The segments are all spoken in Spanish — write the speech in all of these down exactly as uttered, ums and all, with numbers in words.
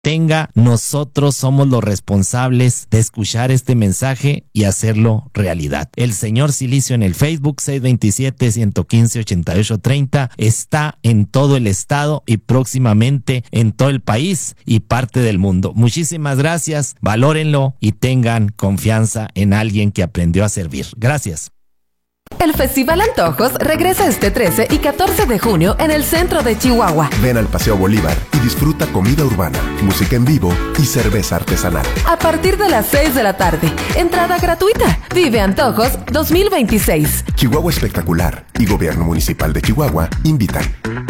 tenga, nosotros somos los responsables de escuchar este mensaje y hacerlo realidad. El señor Silicio en el Facebook seis dos siete, uno uno cinco, ocho ocho tres cero está en todo el estado y próximamente en todo el país y parte del mundo. Muchísimas gracias, valórenlo y tengan confianza en alguien que aprendió a servir. Gracias. El Festival Antojos regresa este trece y catorce de junio en el centro de Chihuahua. Ven al Paseo Bolívar y disfruta comida urbana, música en vivo y cerveza artesanal. A partir de las seis de la tarde, entrada gratuita. Vive Antojos dos mil veintiséis. Chihuahua Espectacular y Gobierno Municipal de Chihuahua invitan.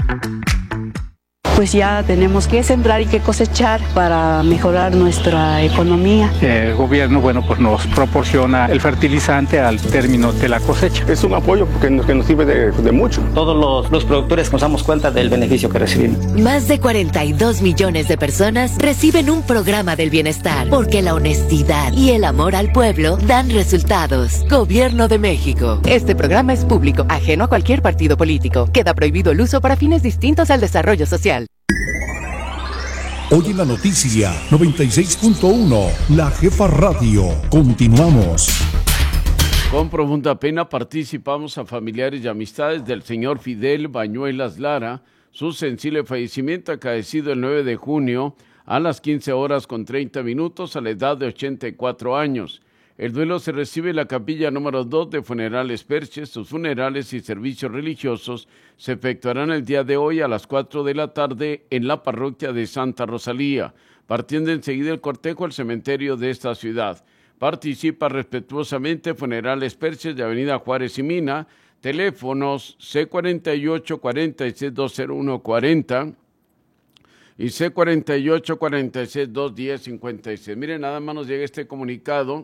Pues ya tenemos que sembrar y que cosechar para mejorar nuestra economía. El gobierno, bueno, pues nos proporciona el fertilizante al término de la cosecha. Es un apoyo que nos, que nos sirve de, de mucho. Todos los, los productores nos damos cuenta del beneficio que recibimos. Más de cuarenta y dos millones de personas reciben un programa del bienestar, porque la honestidad y el amor al pueblo dan resultados. Gobierno de México. Este programa es público, ajeno a cualquier partido político. Queda prohibido el uso para fines distintos al desarrollo social. Hoy en la noticia noventa y seis punto uno, La Jefa Radio. Continuamos. Con profunda pena participamos a familiares y amistades del señor Fidel Bañuelas Lara, su sensible fallecimiento acaecido el nueve de junio a las quince horas con treinta minutos a la edad de ochenta y cuatro años. El duelo se recibe en la capilla número dos de Funerales Perches. Sus funerales y servicios religiosos se efectuarán el día de hoy a las cuatro de la tarde en la parroquia de Santa Rosalía, partiendo enseguida el cortejo al cementerio de esta ciudad. Participa respetuosamente Funerales Perches de Avenida Juárez y Mina, teléfonos C cuarenta y ocho, cuarenta y seis, dos cero uno, cuarenta y C cuarenta y ocho, cuarenta y seis, dos diez, cincuenta y seis. Miren, nada más nos llega este comunicado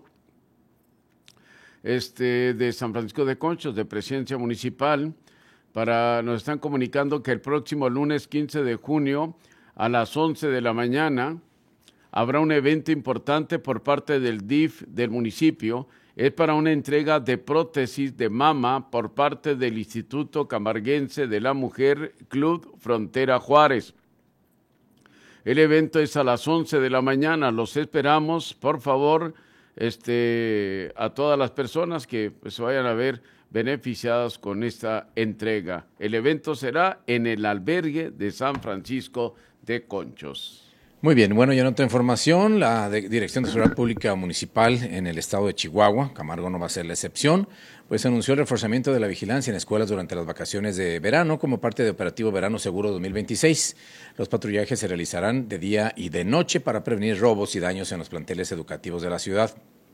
este, de San Francisco de Conchos, de Presidencia Municipal. Para, nos están comunicando que el próximo lunes quince de junio a las once de la mañana habrá un evento importante por parte del D I F del municipio. Es para una entrega de prótesis de mama por parte del Instituto Camarguense de la Mujer, Club Frontera Juárez. El evento es a las once de la mañana. Los esperamos, por favor, este, a todas las personas que pues, se vayan a ver beneficiadas con esta entrega. El evento será en el albergue de San Francisco de Conchos. Muy bien, bueno, ya en otra información, la de Dirección de Seguridad Pública Municipal en el estado de Chihuahua, Camargo no va a ser la excepción, pues anunció el reforzamiento de la vigilancia en escuelas durante las vacaciones de verano como parte de Operativo Verano Seguro dos mil veintiséis. Los patrullajes se realizarán de día y de noche para prevenir robos y daños en los planteles educativos de la ciudad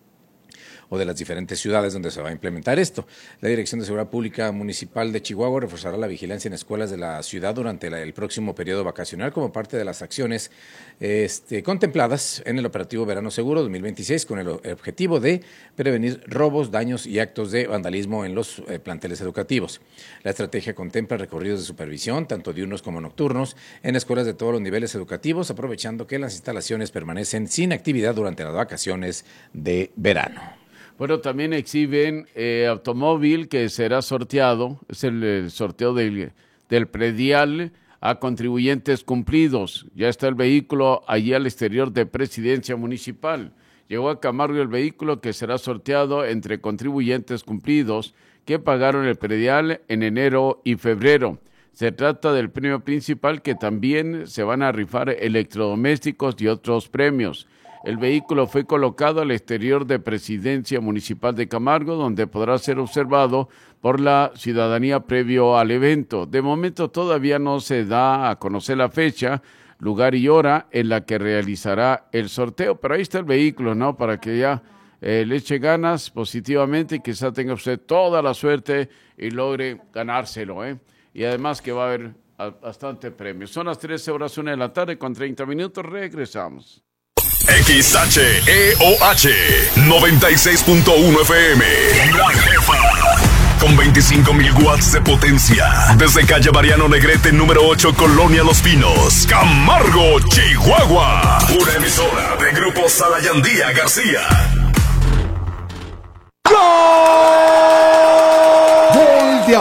o de las diferentes ciudades donde se va a implementar esto. La Dirección de Seguridad Pública Municipal de Chihuahua reforzará la vigilancia en escuelas de la ciudad durante la, el próximo periodo vacacional como parte de las acciones este, contempladas en el Operativo Verano Seguro dos mil veintiséis con el objetivo de prevenir robos, daños y actos de vandalismo en los eh, planteles educativos. La estrategia contempla recorridos de supervisión, tanto diurnos como nocturnos, en escuelas de todos los niveles educativos, aprovechando que las instalaciones permanecen sin actividad durante las vacaciones de verano. Bueno, también exhiben eh, automóvil que será sorteado, es el, el sorteo del, del predial a contribuyentes cumplidos. Ya está el vehículo allí al exterior de Presidencia Municipal. Llegó a Camargo el vehículo que será sorteado entre contribuyentes cumplidos que pagaron el predial en enero y febrero. Se trata del premio principal, que también se van a rifar electrodomésticos y otros premios. El vehículo fue colocado al exterior de Presidencia Municipal de Camargo, donde podrá ser observado por la ciudadanía previo al evento. De momento todavía no se da a conocer la fecha, lugar y hora en la que realizará el sorteo, pero ahí está el vehículo, ¿no? Para que ya eh, le eche ganas positivamente y quizá tenga usted toda la suerte y logre ganárselo, ¿eh? Y además que va a haber bastante premio. Son las trece horas, una de la tarde con treinta minutos, regresamos. X H E O H noventa y seis punto uno F M. La Jefa. Con veinticinco mil watts de potencia. Desde calle Mariano Negrete, número ocho, Colonia Los Pinos, Camargo, Chihuahua. Una emisora de Grupo Salayandía García. ¡Gol de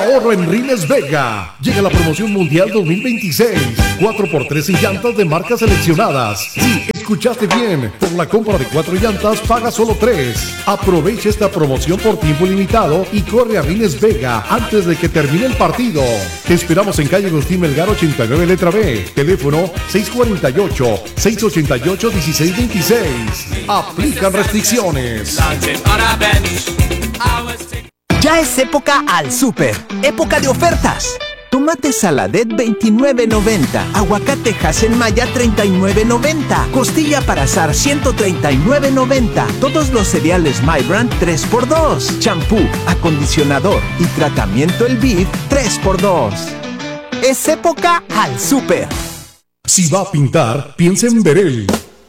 ahorro en Rines Vega. Llega la promoción mundial dos mil veintiséis. cuatro por tres en llantas de marcas seleccionadas. Sí, escuchaste bien. Por la compra de cuatro llantas, paga solo tres. Aprovecha esta promoción por tiempo limitado y corre a Rines Vega antes de que termine el partido. Te esperamos en calle Agustín Melgar ochenta y nueve, letra B. Teléfono seis cuatro ocho, seis ocho ocho, uno seis dos seis. Aplican restricciones. Ya es época al súper, época de ofertas. Tomate Saladet veintinueve noventa, aguacate Hasenmaya treinta y nueve noventa, costilla para asar ciento treinta y nueve noventa, todos los cereales My Brand tres por dos, champú, acondicionador y tratamiento El Bid tres por dos. Es época al súper. Si va a pintar, piensa en Verel.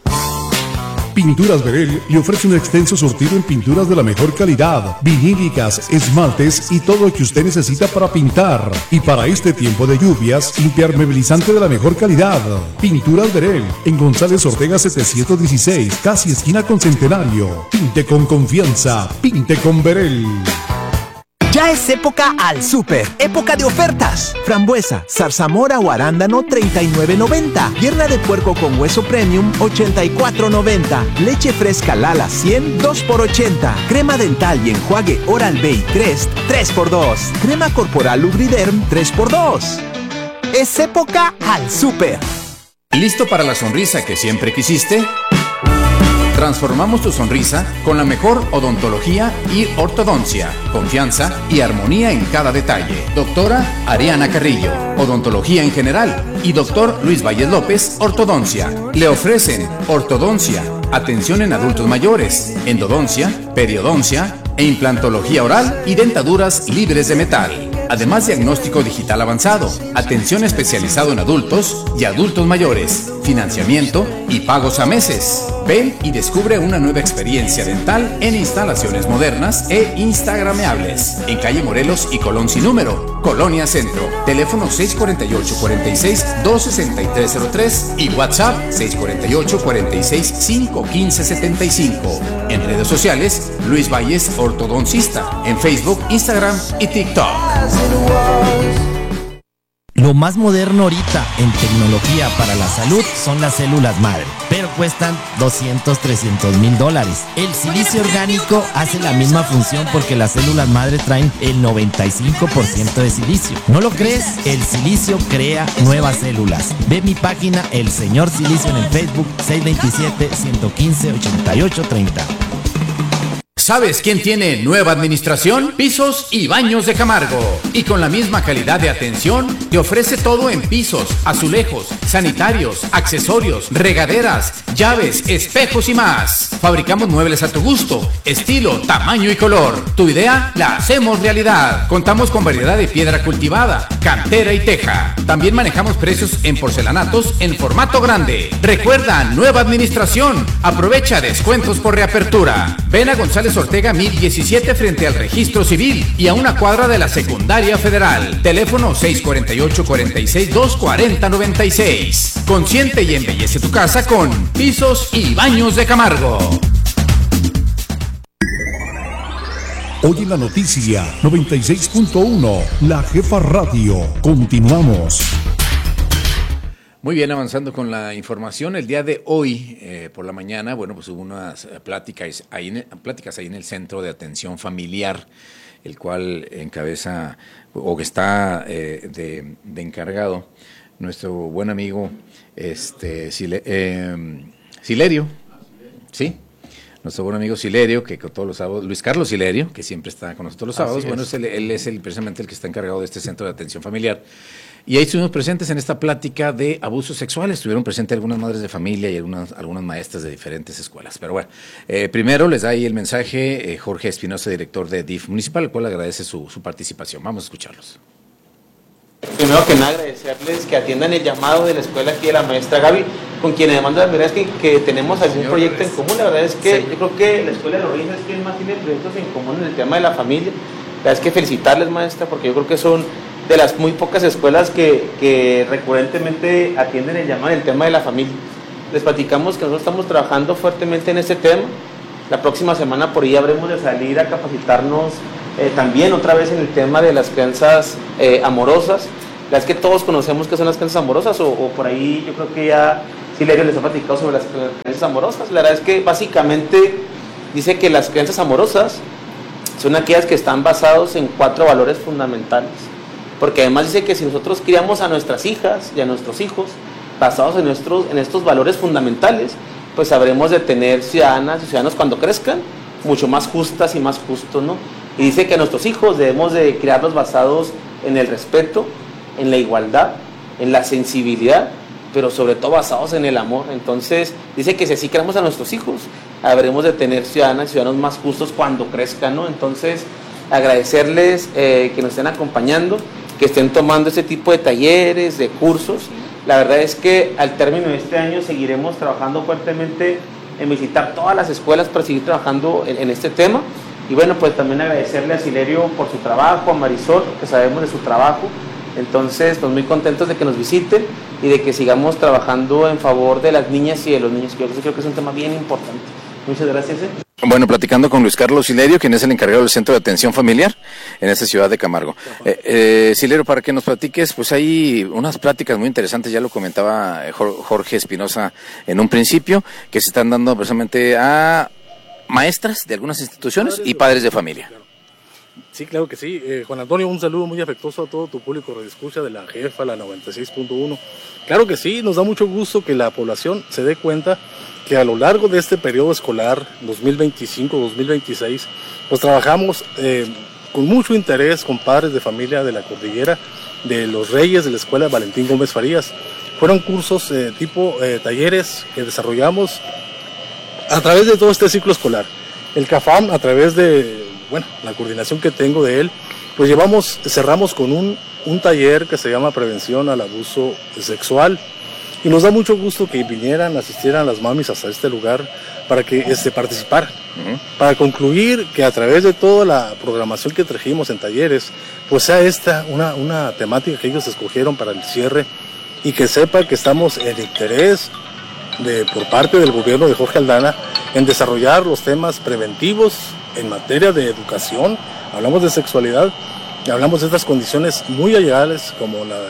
Pinturas Verel le ofrece un extenso surtido en pinturas de la mejor calidad, vinílicas, esmaltes y todo lo que usted necesita para pintar. Y para este tiempo de lluvias, impermeabilizante de la mejor calidad. Pinturas Verel, en González Ortega setecientos dieciséis, casi esquina con Centenario. Pinte con confianza, pinte con Verel. Ya es época al súper, época de ofertas. Frambuesa, zarzamora o arándano treinta y nueve noventa. Pierna de puerco con hueso premium ochenta y cuatro noventa. Leche fresca Lala cien dos por ochenta. Crema dental y enjuague Oral-B y Crest tres por dos. Crema corporal Lubriderm tres por dos. Es época al súper. ¿Listo para la sonrisa que siempre quisiste? Transformamos tu sonrisa con la mejor odontología y ortodoncia, confianza y armonía en cada detalle. Doctora Ariana Carrillo, odontología en general, y doctor Luis Valles López, ortodoncia. Le ofrecen ortodoncia, atención en adultos mayores, endodoncia, periodoncia e implantología oral y dentaduras libres de metal. Además, diagnóstico digital avanzado, atención especializado en adultos y adultos mayores, financiamiento y pagos a meses. Ven y descubre una nueva experiencia dental en instalaciones modernas e instagrameables. En calle Morelos y Colón sin número, Colonia Centro. Teléfono seis cuatro ocho, cuatro seis, dos seis tres cero tres y WhatsApp seis cuatro ocho, cuatro seis, cinco uno cinco siete cinco. En redes sociales, Luis Valles Ortodoncista. En Facebook, Instagram y TikTok. Lo más moderno ahorita en tecnología para la salud son las células madre, pero cuestan doscientos, trescientos mil dólares. El silicio orgánico hace la misma función porque las células madre traen el noventa y cinco por ciento de silicio. ¿No lo crees? El silicio crea nuevas células. Ve mi página El Señor Silicio en el Facebook seis dos siete, uno uno cinco, ocho ocho tres cero. ¿Sabes quién tiene nueva administración? Pisos y Baños de Camargo. Y con la misma calidad de atención, te ofrece todo en pisos, azulejos, sanitarios, accesorios, regaderas, llaves, espejos y más. Fabricamos muebles a tu gusto, estilo, tamaño y color. Tu idea la hacemos realidad. Contamos con variedad de piedra cultivada, cantera y teja. También manejamos precios en porcelanatos en formato grande. Recuerda, nueva administración. Aprovecha descuentos por reapertura. Ven a González Ortega mil diecisiete frente al Registro Civil y a una cuadra de la Secundaria Federal. Teléfono seis cuatro ocho, cuatro seis dos, cuatro cero nueve seis. Consiente y embellece tu casa con Pisos y Baños de Camargo. Hoy en la noticia noventa y seis punto uno, La Jefa Radio. Continuamos. Muy bien, avanzando con la información, el día de hoy, eh, por la mañana, bueno, pues hubo unas pláticas ahí, en, pláticas ahí en el Centro de Atención Familiar, el cual encabeza, o que está eh, de, de encargado, nuestro buen amigo este Sile, eh, Silerio, ¿sí? Nuestro buen amigo Silerio, que con todos los sábados, Luis Carlos Silerio, que siempre está con nosotros los sábados, bueno, es el, él es el, precisamente el que está encargado de este Centro de Atención Familiar. Y ahí estuvimos presentes en esta plática de abusos sexuales. Estuvieron presentes algunas madres de familia y algunas, algunas maestras de diferentes escuelas. Pero bueno, eh, primero les da ahí el mensaje eh, Jorge Espinosa, director de D I F municipal, el cual agradece su, su participación. Vamos a escucharlos. Primero que nada, agradecerles que atiendan el llamado de la escuela aquí de la maestra Gaby, con quien además la verdad es que, que tenemos algún Señor, proyecto en común. La verdad es que sí. Yo creo que la escuela de los Orígenes es quien más tiene proyectos en común en el tema de la familia. La verdad es que felicitarles, maestra, porque yo creo que son de las muy pocas escuelas que, que recurrentemente atienden el llamado en el tema de la familia. Les platicamos que nosotros estamos trabajando fuertemente en este tema. La próxima semana por ahí habremos de salir a capacitarnos eh, también otra vez en el tema de las crianzas eh, amorosas, las que todos conocemos que son las crianzas amorosas, o, o por ahí yo creo que ya Silerio les ha platicado sobre las crianzas amorosas. La verdad es que básicamente dice que las crianzas amorosas son aquellas que están basadas en cuatro valores fundamentales, porque además dice que si nosotros criamos a nuestras hijas y a nuestros hijos basados en, nuestros, en estos valores fundamentales, pues sabremos de tener ciudadanas y ciudadanos cuando crezcan mucho más justas y más justos, ¿no? Y dice que a nuestros hijos debemos de criarlos basados en el respeto, en la igualdad, en la sensibilidad, pero sobre todo basados en el amor. Entonces dice que si así criamos a nuestros hijos, habremos de tener ciudadanas y ciudadanos más justos cuando crezcan, ¿no? Entonces agradecerles eh, que nos estén acompañando, que estén tomando este tipo de talleres, de cursos. La verdad es que al término de este año seguiremos trabajando fuertemente en visitar todas las escuelas para seguir trabajando en, en este tema. Y bueno, pues también agradecerle a Silerio por su trabajo, a Marisol, que sabemos de su trabajo. Entonces, pues muy contentos de que nos visiten y de que sigamos trabajando en favor de las niñas y de los niños. Yo creo que es un tema bien importante. Muchas gracias. ¿eh? Bueno, platicando con Luis Carlos Silerio, quien es el encargado del Centro de Atención Familiar en esta ciudad de Camargo. Eh, eh, Silerio, para que nos platiques, pues hay unas pláticas muy interesantes, ya lo comentaba Jorge Espinosa en un principio, que se están dando precisamente a maestras de algunas instituciones y padres de familia. Sí, claro que sí. Eh, Juan Antonio, un saludo muy afectuoso a todo tu público de escucha de la Jefa, la noventa y seis punto uno. Claro que sí, nos da mucho gusto que la población se dé cuenta que a lo largo de este periodo escolar dos mil veinticinco dos mil veintiséis, pues trabajamos eh, con mucho interés con padres de familia de la Cordillera, de los Reyes, de la Escuela Valentín Gómez Farías. Fueron cursos eh, tipo eh, talleres que desarrollamos a través de todo este ciclo escolar. El CAFAM, a través de, bueno, la coordinación que tengo de él, pues llevamos, cerramos con un, un taller que se llama Prevención al Abuso Sexual. Y nos da mucho gusto que vinieran, asistieran las mamis hasta este lugar para que este, participaran. Uh-huh. Para concluir que a través de toda la programación que trajimos en talleres, pues sea esta una, una temática que ellos escogieron para el cierre, y que sepa que estamos en interés de, por parte del gobierno de Jorge Aldana en desarrollar los temas preventivos en materia de educación. Hablamos de sexualidad, hablamos de estas condiciones muy allegadas como la,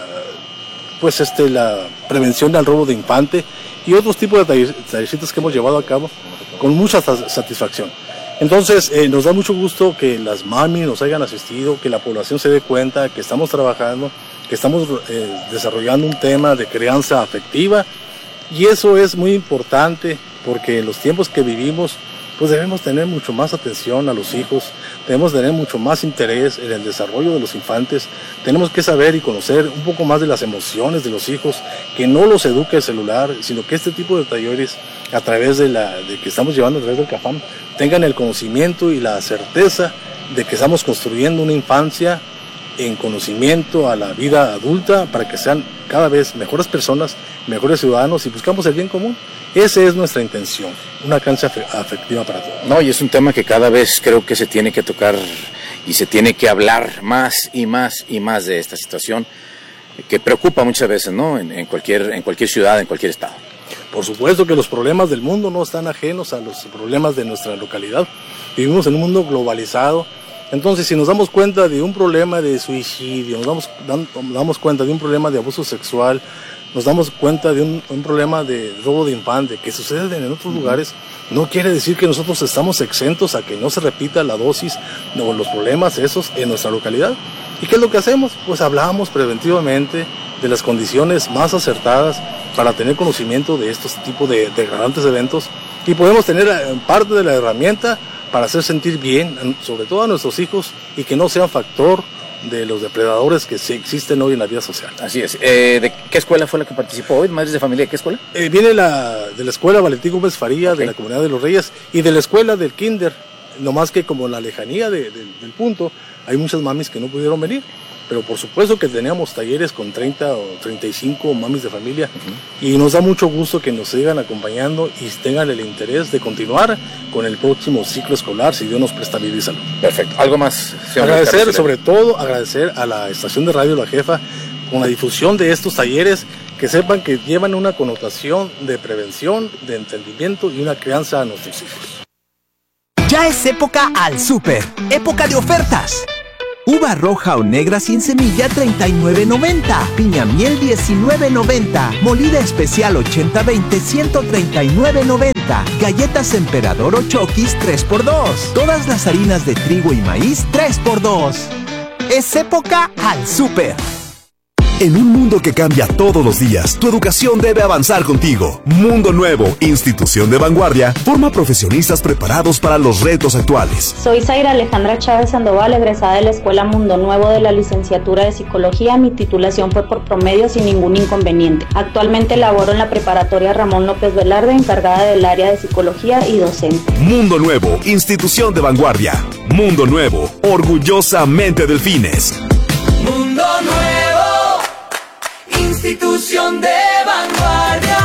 pues este, la prevención del robo de infante y otros tipos de taller, tallercitos que hemos llevado a cabo con mucha satisfacción. Entonces eh, nos da mucho gusto que las mami nos hayan asistido, que la población se dé cuenta que estamos trabajando, que estamos eh, desarrollando un tema de crianza afectiva, y eso es muy importante porque en los tiempos que vivimos pues debemos tener mucho más atención a los hijos, debemos tener mucho más interés en el desarrollo de los infantes, tenemos que saber y conocer un poco más de las emociones de los hijos, que no los eduque el celular, sino que este tipo de talleres, a través de la de que estamos llevando a través del CAFAM, tengan el conocimiento y la certeza de que estamos construyendo una infancia en conocimiento a la vida adulta para que sean cada vez mejores personas, mejores ciudadanos, y buscamos el bien común. Esa es nuestra intención, una cancha afectiva para todos. No, y es un tema que cada vez creo que se tiene que tocar y se tiene que hablar más y más y más de esta situación que preocupa muchas veces, ¿no? En, en cualquier, en cualquier ciudad, en cualquier estado. Por supuesto que los problemas del mundo no están ajenos a los problemas de nuestra localidad. Vivimos en un mundo globalizado. Entonces, si nos damos cuenta de un problema de suicidio, nos damos, dan, damos cuenta de un problema de abuso sexual, nos damos cuenta de un, un problema de robo de infante que sucede en otros uh-huh. lugares, no quiere decir que nosotros estamos exentos a que no se repita la dosis o los problemas esos en nuestra localidad. ¿Y qué es lo que hacemos? Pues hablamos preventivamente de las condiciones más acertadas para tener conocimiento de estos tipos de degradantes eventos, y podemos tener parte de la herramienta para hacer sentir bien, sobre todo a nuestros hijos, y que no sean factor de los depredadores que sí existen hoy en la vida social. Así es. Eh, ¿De qué escuela fue la que participó hoy? ¿Madres de familia? ¿De qué escuela? Eh, viene la, de la escuela Valentín Gómez Farías, okay. de la Comunidad de los Reyes, y de la escuela del Kinder. No más que como la lejanía de, de, del punto, hay muchas mamis que no pudieron venir. Pero por supuesto que teníamos talleres con treinta o treinta y cinco mamis de familia, uh-huh. y nos da mucho gusto que nos sigan acompañando y tengan el interés de continuar con el próximo ciclo escolar, si Dios nos presta vida y salud. Perfecto. ¿Algo más? Agradecer, sobre todo, agradecer a la estación de radio La Jefa con la difusión de estos talleres, que sepan que llevan una connotación de prevención, de entendimiento y una crianza a nuestros hijos. Ya es época al súper, época de ofertas. Uva roja o negra sin semilla treinta y nueve noventa. Piña miel diecinueve noventa. Molida especial ochenta veinte ciento treinta y nueve noventa. Galletas Emperador o Chokis tres por dos. Todas las harinas de trigo y maíz tres por dos. Es época al súper. En un mundo que cambia todos los días, tu educación debe avanzar contigo. Mundo Nuevo, institución de vanguardia, forma profesionistas preparados para los retos actuales. Soy Zaira Alejandra Chávez Sandoval, egresada de la Escuela Mundo Nuevo de la licenciatura de Psicología. Mi titulación fue por promedio sin ningún inconveniente. Actualmente laboro en la preparatoria Ramón López Velarde, encargada del área de Psicología y docente. Mundo Nuevo, institución de vanguardia. Mundo Nuevo, orgullosamente Delfines. Mundo Nuevo, institución de vanguardia.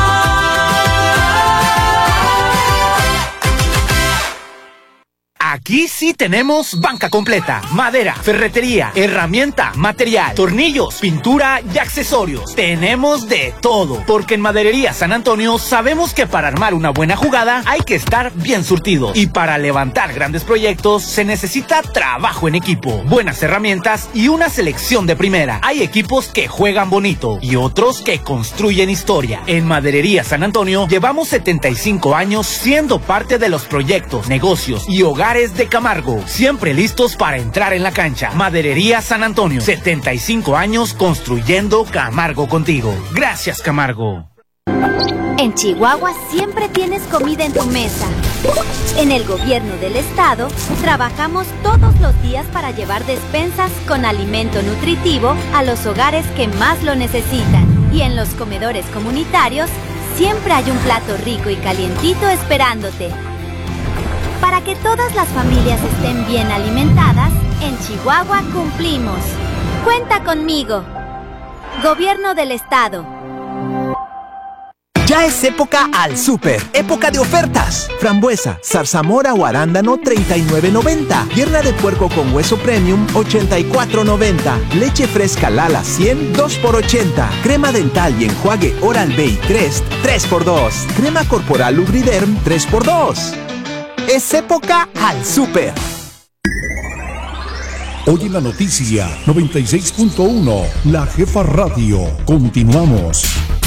Aquí sí tenemos banca completa, madera, ferretería, herramienta, material, tornillos, pintura y accesorios. Tenemos de todo, porque en Maderería San Antonio sabemos que para armar una buena jugada hay que estar bien surtido. Y para levantar grandes proyectos se necesita trabajo en equipo, buenas herramientas y una selección de primera. Hay equipos que juegan bonito y otros que construyen historia. En Maderería San Antonio llevamos setenta y cinco años siendo parte de los proyectos, negocios y hogares de Camargo, siempre listos para entrar en la cancha. Maderería San Antonio, setenta y cinco años construyendo Camargo contigo. Gracias, Camargo. En Chihuahua siempre tienes comida en tu mesa. En el gobierno del estado trabajamos todos los días para llevar despensas con alimento nutritivo a los hogares que más lo necesitan. Y en los comedores comunitarios siempre hay un plato rico y calientito esperándote. Para que todas las familias estén bien alimentadas, en Chihuahua cumplimos. Cuenta conmigo. Gobierno del Estado. Ya es época al súper, época de ofertas. Frambuesa, zarzamora o arándano treinta y nueve noventa. Pierna de puerco con hueso premium ochenta y cuatro noventa. Leche fresca Lala cien dos por ochenta. Crema dental y enjuague Oral-B y Crest tres por dos. Crema corporal Lubriderm tres por dos. Es época al súper. Hoy en la noticia noventa y seis punto uno, La Jefa Radio. Continuamos.